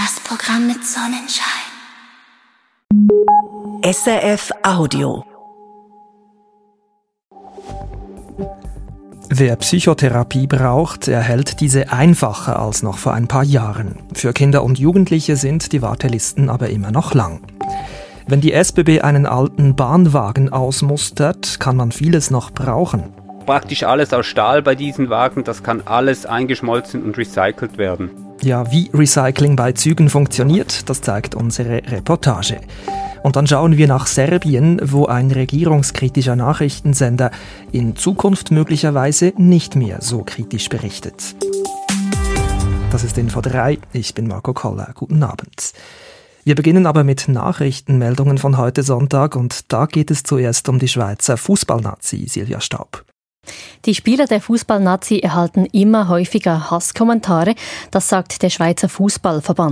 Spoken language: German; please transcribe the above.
Das Programm mit Sonnenschein. SRF Audio. Wer Psychotherapie braucht, erhält diese einfacher als noch vor ein paar Jahren. Für Kinder und Jugendliche sind die Wartelisten aber immer noch lang. Wenn die SBB einen alten Bahnwagen ausmustert, kann man vieles noch brauchen. Praktisch alles aus Stahl bei diesen Wagen, das kann alles eingeschmolzen und recycelt werden. Ja, wie Recycling bei Zügen funktioniert, das zeigt unsere Reportage. Und dann schauen wir nach Serbien, wo ein regierungskritischer Nachrichtensender in Zukunft möglicherweise nicht mehr so kritisch berichtet. Das ist Info 3, ich bin Marco Koller, guten Abend. Wir beginnen aber mit Nachrichtenmeldungen von heute Sonntag und da geht es zuerst um die Schweizer Fußballnazi Silvia Staub. Die Spieler der Fußballnazi erhalten immer häufiger Hasskommentare, das sagt der Schweizer Fußballverband.